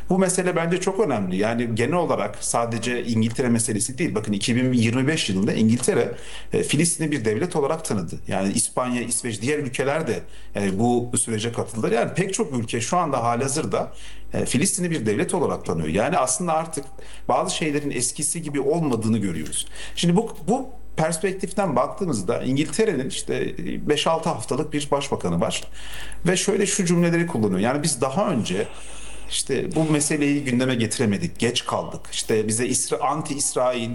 Bu mesele bence çok önemli. Yani genel olarak sadece İngiltere meselesi değil. Bakın 2025 yılında İngiltere Filistin'i bir devlet olarak tanıdı. Yani İspanya, İsveç, diğer ülkeler de bu sürece katıldılar. Yani pek çok ülke şu anda halihazırda Filistin'i bir devlet olarak tanıyor. Yani aslında artık bazı şeylerin eskisi gibi olmadığını görüyoruz. Şimdi bu perspektiften baktığımızda İngiltere'nin işte 5-6 haftalık bir başbakanı var ve şöyle şu cümleleri kullanıyor. Yani biz daha önce işte bu meseleyi gündeme getiremedik, geç kaldık. İşte bize anti-İsrail,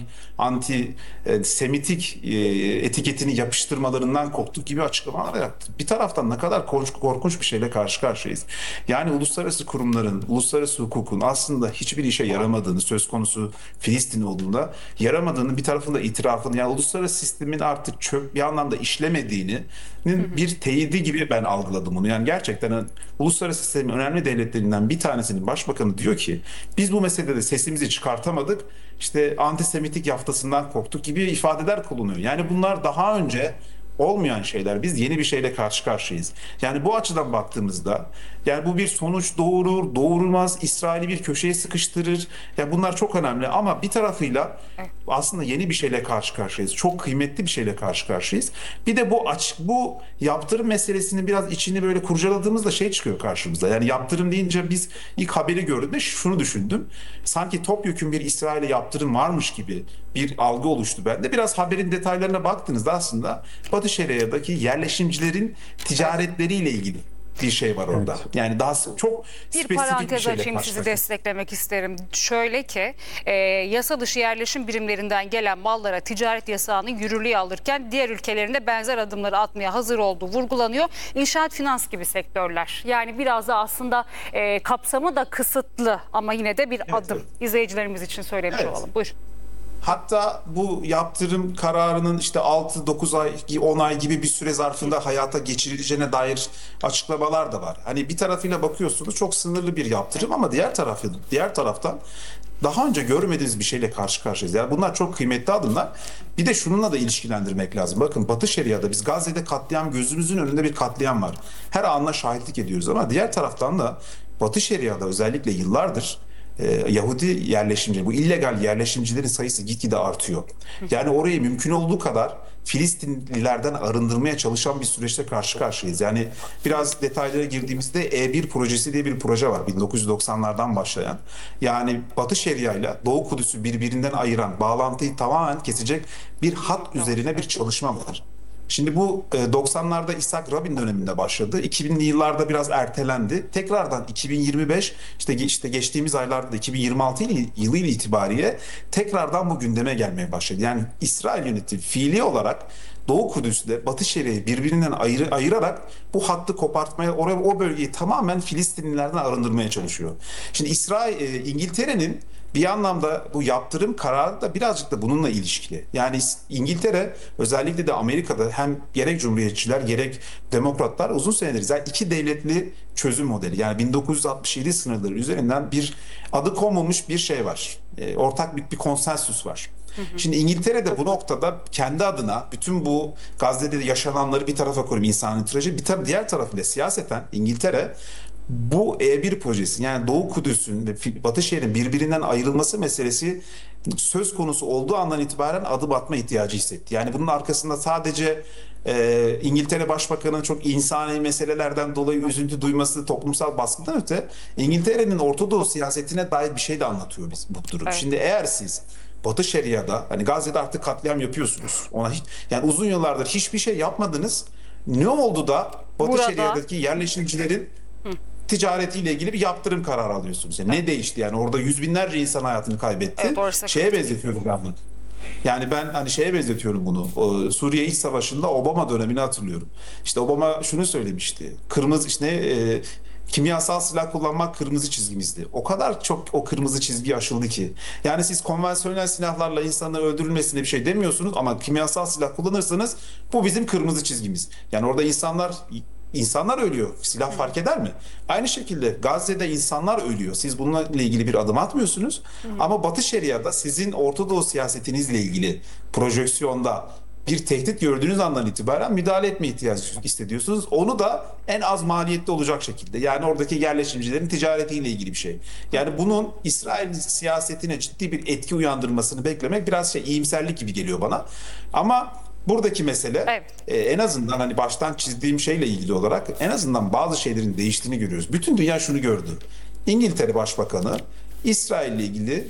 anti-Semitik etiketini yapıştırmalarından korktuk gibi açıklamalar yaptı. Bir taraftan ne kadar korkunç bir şeyle karşı karşıyayız. Yani uluslararası kurumların, uluslararası hukukun aslında hiçbir işe yaramadığını, söz konusu Filistin olduğunda yaramadığını, bir tarafında itirafını, yani uluslararası sistemin artık bir anlamda işlemediğini bir teyidi gibi ben algıladım bunu. Yani gerçekten uluslararası sistemin önemli devletlerinden bir tanesinin başbakanı diyor ki biz bu meselede sesimizi çıkartamadık. İşte antisemitik yaftasından korktuk gibi ifadeler kullanıyor. Yani bunlar daha önce olmayan şeyler. Biz yeni bir şeyle karşı karşıyayız. Yani bu açıdan baktığımızda yani bu bir sonuç doğurur, doğurmaz, İsrail'i bir köşeye sıkıştırır. Ya bunlar çok önemli ama bir tarafıyla aslında yeni bir şeyle karşı karşıyayız. Çok kıymetli bir şeyle karşı karşıyayız. Bir de bu yaptırım meselesinin biraz içini böyle kurcaladığımızda şey çıkıyor karşımıza. Yani yaptırım deyince biz ilk haberi gördüğümde şunu düşündüm. Sanki topyekün bir İsrail'e yaptırım varmış gibi bir algı oluştu bende. Biraz haberin detaylarına baktığınızda aslında Batı Şeria'daki yerleşimcilerin ticaretleriyle ilgili bir şey var orada. Evet. Yani daha çok Bir spesifik bir parantez şeyle açayım, karşı sizi karşıyayız. desteklemek isterim. Şöyle ki yasa dışı yerleşim birimlerinden gelen mallara ticaret yasağını yürürlüğe alırken diğer ülkelerinde benzer adımları atmaya hazır olduğu vurgulanıyor. İnşaat, finans gibi sektörler. Yani biraz da aslında kapsamı da kısıtlı ama yine de bir adım. Evet. İzleyicilerimiz için söylemiş Evet. olalım. Buyur. Hatta bu yaptırım kararının işte 6-9 ay, 10 ay gibi bir süre zarfında hayata geçirileceğine dair açıklamalar da var. Hani bir tarafıyla bakıyorsunuz çok sınırlı bir yaptırım ama diğer taraftan daha önce görmediğiniz bir şeyle karşı karşıyayız. Yani bunlar çok kıymetli adımlar. Bir de şununla da ilişkilendirmek lazım. Bakın Batı Şeria'da biz Gazze'de katliam, gözümüzün önünde bir katliam var. Her anla şahitlik ediyoruz ama diğer taraftan da Batı Şeria'da özellikle yıllardır Yahudi yerleşimci, bu illegal yerleşimcilerin sayısı gitgide artıyor. Yani orayı mümkün olduğu kadar Filistinlilerden arındırmaya çalışan bir süreçte karşı karşıyayız. Yani biraz detaylara girdiğimizde E1 projesi diye bir proje var 1990'lardan başlayan. Yani Batı Şeria ile Doğu Kudüs'ü birbirinden ayıran, bağlantıyı tamamen kesecek bir hat üzerine bir çalışma var. Şimdi bu 90'larda İshak Rabin döneminde başladı. 2000'li yıllarda biraz ertelendi. Tekrardan 2025 işte geçtiğimiz aylarda 2026 yılı ile itibariyle tekrardan bu gündeme gelmeye başladı. Yani İsrail yönetimi fiili olarak Doğu Kudüs'te Batı Şeria'yı birbirinden ayırarak bu hattı kopartmaya, o bölgeyi tamamen Filistinlilerden arındırmaya çalışıyor. Şimdi İngiltere'nin bir anlamda bu yaptırım kararı da birazcık da bununla ilişkili. Yani İngiltere özellikle de Amerika'da hem gerek Cumhuriyetçiler gerek Demokratlar uzun senedir zaten iki devletli çözüm modeli. Yani 1967 sınırları üzerinden bir adı konmamış bir şey var. Ortak bir konsensüs var. Şimdi İngiltere de bu noktada kendi adına bütün bu Gazze'de yaşananları bir tarafa koyup insanın trajedi diğer tarafıyla siyaseten İngiltere bu E1 projesi yani Doğu Kudüs'ün ve Batı şehrin birbirinden ayrılması meselesi söz konusu olduğu andan itibaren adım atma ihtiyacı hissetti. Yani bunun arkasında sadece İngiltere Başbakanı'nın çok insani meselelerden dolayı üzüntü duyması, toplumsal baskıdan öte İngiltere'nin Orta Doğu siyasetine dair bir şey de anlatıyor bu durum. Evet. Şimdi eğer siz Batı Şeria'da hani Gazze'de artık katliam yapıyorsunuz. Yani uzun yıllardır hiçbir şey yapmadınız. Ne oldu da Batı Burada Şeria'daki yerleşimcilerin ticaretiyle ilgili bir yaptırım kararı alıyorsunuz? Yani ne değişti yani? Orada yüz binlerce insan hayatını kaybetti. Evet, orası Şeye kritik. benzetiyorum ben bunu. Yani ben hani şeye benzetiyorum bunu. Suriye İç Savaşı'nda Obama dönemini hatırlıyorum. İşte Obama şunu söylemişti. Kırmızı işte kimyasal silah kullanmak kırmızı çizgimizdi. O kadar çok o kırmızı çizgi aşıldı ki. Yani siz konvansiyonel silahlarla insanların öldürülmesine bir şey demiyorsunuz ama kimyasal silah kullanırsanız bu bizim kırmızı çizgimiz. Yani orada insanlar ölüyor. Silah fark eder mi? Aynı şekilde Gazze'de insanlar ölüyor. Siz bununla ilgili bir adım atmıyorsunuz. Ama Batı Şeria'da sizin Orta Doğu siyasetinizle ilgili projeksiyonda bir tehdit gördüğünüz andan itibaren müdahale etme ihtiyacı hissediyorsunuz. Onu da en az maliyetli olacak şekilde. Yani oradaki yerleşimcilerin ticaretiyle ilgili bir şey. Yani bunun İsrail siyasetine ciddi bir etki uyandırmasını beklemek biraz iyimserlik gibi geliyor bana. Ama buradaki mesele Evet. en azından hani baştan çizdiğim şeyle ilgili olarak en azından bazı şeylerin değiştiğini görüyoruz. Bütün dünya şunu gördü. İngiltere Başbakanı İsrail ile ilgili